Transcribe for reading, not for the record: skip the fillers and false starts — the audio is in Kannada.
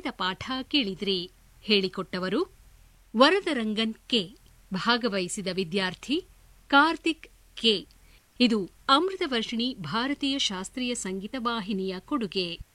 ಪಾಠ ಕೇಳಿದ್ರಿ. ಹೇಳಿಕೊಟ್ಟವರು ವರದರಂಗನ್ ಕೆ. ಭಾಗವಹಿಸಿದ ವಿದ್ಯಾರ್ಥಿ ಕಾರ್ತಿಕ್ ಕೆ. ಇದು ಅಮೃತವರ್ಷಿಣಿ ಭಾರತೀಯ ಶಾಸ್ತ್ರೀಯ ಸಂಗೀತ ವಾಹಿನಿಯ ಕೊಡುಗೆ.